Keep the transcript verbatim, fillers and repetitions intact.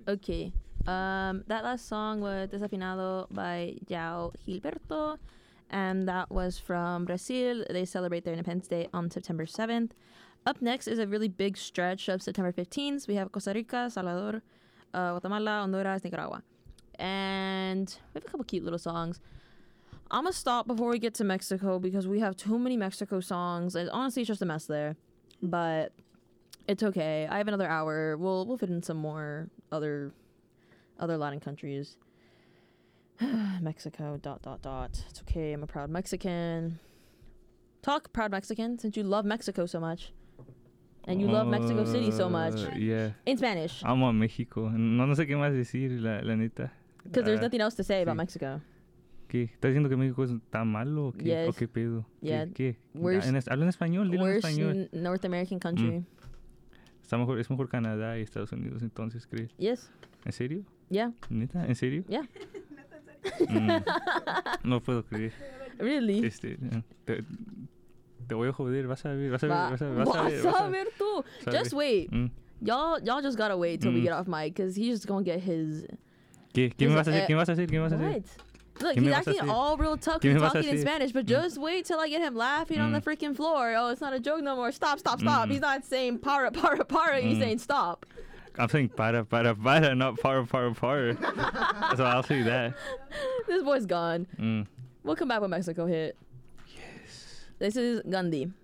Okay. Um, that last song was Desafinado by João Gilberto, and that was from Brazil. They celebrate their Independence Day on September seventh. Up next is a really big stretch of September fifteenth. We have Costa Rica, Salvador, uh, Guatemala, Honduras, Nicaragua. And we have a couple cute little songs. I'm going to stop before we get to Mexico because we have too many Mexico songs. And honestly, it's just a mess there. But it's okay. I have another hour. We'll we'll fit in some more other other Latin countries. Mexico, dot, dot, dot. It's okay. I'm a proud Mexican. Talk, proud Mexican, since you love Mexico so much. And you love Mexico City so much. Uh, Yeah. In Spanish. Amo a México. No, no sé qué más decir, la, la neta. Because there's Ah, nothing else to say about sí. Mexico. ¿Qué? ¿Estás diciendo que México es tan malo o qué, Yes. o qué pedo? Yeah. ¿Qué? ¿Qué? Where's- Ah, en es- Habla en español, dilo en Worst español. n- North American country. Está mejor, es mejor Canadá y Estados Unidos, entonces, ¿crees? Yes. ¿En serio? Yeah. ¿Neta? ¿En serio? Yeah. Mm, no puedo creer. Really? Este, eh, te, te voy a joder, vas a ver, vas a ver, Va- vas a ver, vas a ver. vas vas a a- ver tú. vas a Just ver. wait. Mm. Y'all y'all just gotta wait till we Mm. get off mic because he's just gonna get his... ¿Qué? ¿Qué me Is- vas a hacer? eh, ¿Qué me vas a hacer? ¿Qué me vas a hacer? What? Look, ¿Qué me he's vas a acting hacer? all real tough ¿Qué me vas a talking in hacer? Spanish, but Mm. just wait till I get him laughing on the Mm. freaking floor. Oh, it's not a joke no more. Stop, stop, stop. Mm. He's not saying para, para, para. He's Mm. saying stop. I'm saying para, para, para, not para, para, para. So I'll say that. This boy's gone. Mm. We'll come back when Mexico hit. Yes. This is Gandhi.